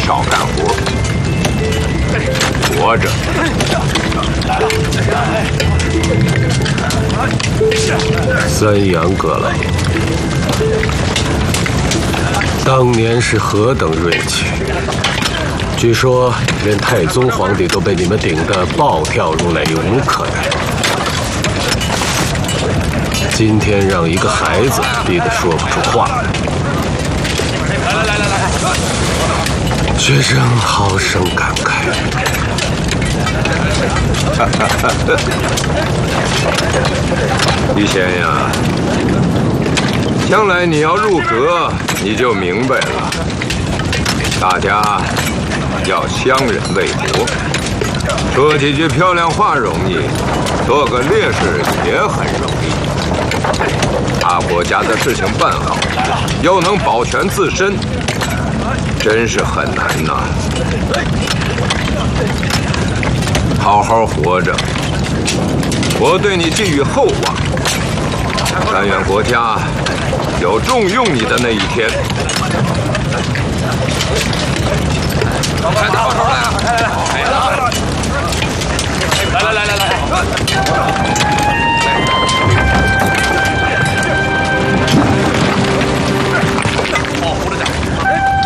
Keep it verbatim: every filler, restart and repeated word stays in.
少干活，活着。 三阳阁老，当年是何等锐气！据说连太宗皇帝都被你们顶得暴跳如雷，无可奈何。今天让一个孩子逼得说不出话来，来来来来来，学生好生感慨。 于贤呀，将来你要入阁，你就明白了。大家要乡人为国，说几句漂亮话容易，做个烈士也很容易。把国家的事情办好，又能保全自身，真是很难呐。好好活着，我对你寄予厚望。但愿国家有重用你的那一天。